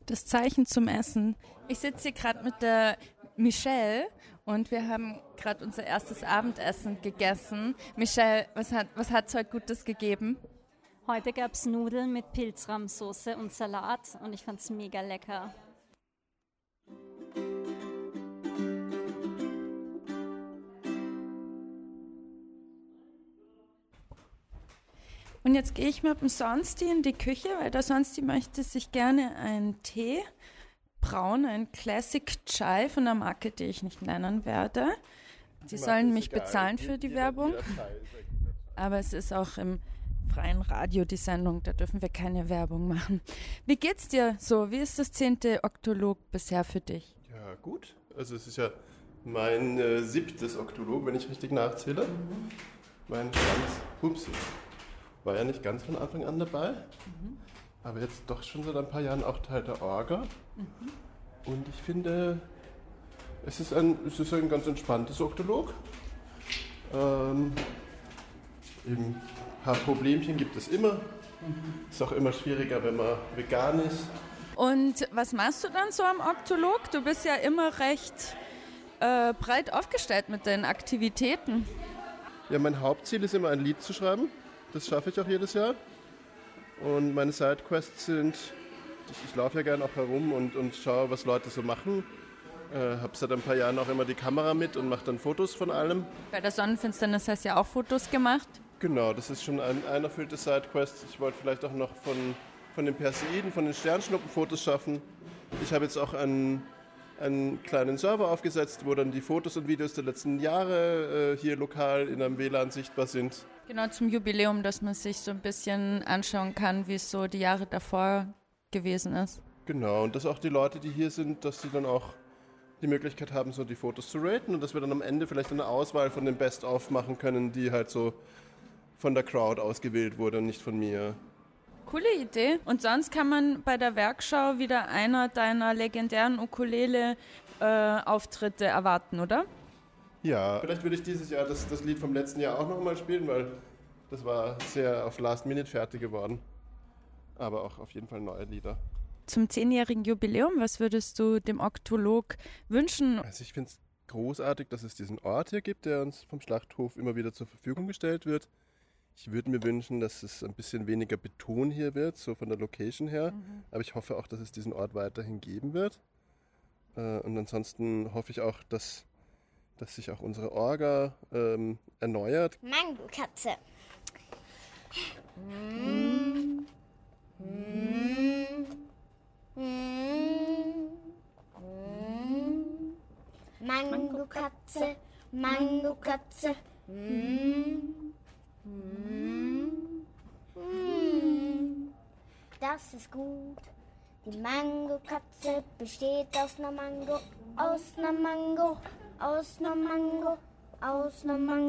gutes Zeichen zum Essen. Ich sitze hier gerade mit der Michelle und wir haben gerade unser erstes Abendessen gegessen. Michelle, was hat's heute Gutes gegeben? Heute gab es Nudeln mit Pilzrahmsoße und Salat und ich fand es mega lecker. Und jetzt gehe ich mit dem Sonsti in die Küche, weil der Sonsti möchte sich gerne einen Tee brauen, ein Classic Chai von der Marke, die ich nicht nennen werde. Sie sollen mich bezahlen für die Werbung, aber es ist auch im freien Radio die Sendung, da dürfen wir keine Werbung machen. Wie geht's dir so? Wie ist das 10. Oktolog bisher für dich? Ja, gut. Also es ist ja mein 7. Oktolog, wenn ich richtig nachzähle. War ja nicht ganz von Anfang an dabei, aber jetzt doch schon seit ein paar Jahren auch Teil der Orga. Und ich finde, es ist ein ganz entspanntes Oktolog. Eben ein paar Problemchen gibt es immer. Ist auch immer schwieriger, wenn man vegan ist. Und was machst du dann so am Oktolog? Du bist ja immer recht breit aufgestellt mit deinen Aktivitäten. Ja, mein Hauptziel ist immer ein Lied zu schreiben. Das schaffe ich auch jedes Jahr. Und meine Sidequests sind, ich laufe ja gerne auch herum und schaue, was Leute so machen. Habe seit ein paar Jahren auch immer die Kamera mit und mache dann Fotos von allem. Bei der Sonnenfinsternis hast du ja auch Fotos gemacht. Genau, das ist schon ein erfüllter Sidequest. Ich wollte vielleicht auch noch von den Perseiden, von den Sternschnuppen Fotos schaffen. Ich habe jetzt auch einen kleinen Server aufgesetzt, wo dann die Fotos und Videos der letzten Jahre hier lokal in einem WLAN sichtbar sind. Genau, zum Jubiläum, dass man sich so ein bisschen anschauen kann, wie es so die Jahre davor gewesen ist. Genau, und dass auch die Leute, die hier sind, dass sie dann auch die Möglichkeit haben, so die Fotos zu raten und dass wir dann am Ende vielleicht eine Auswahl von den Best-of machen können, die halt so von der Crowd ausgewählt wurde und nicht von mir. Coole Idee. Und sonst kann man bei der Werkschau wieder einer deiner legendären Ukulele-Auftritte erwarten, oder? Ja, vielleicht würde ich dieses Jahr das Lied vom letzten Jahr auch nochmal spielen, weil das war sehr auf Last Minute fertig geworden. Aber auch auf jeden Fall neue Lieder. Zum 10-jährigen Jubiläum, was würdest du dem Oktolog wünschen? Also ich finde es großartig, dass es diesen Ort hier gibt, der uns vom Schlachthof immer wieder zur Verfügung gestellt wird. Ich würde mir wünschen, dass es ein bisschen weniger Beton hier wird, so von der Location her. Aber ich hoffe auch, dass es diesen Ort weiterhin geben wird. Und ansonsten hoffe ich auch, dass sich auch unsere Orga erneuert. Mangokatze. Mangokatze, Mangokatze. Das ist gut. Die Mangokatze besteht aus einer Mango, aus einer Mango, aus einer Mango, aus einer Mango.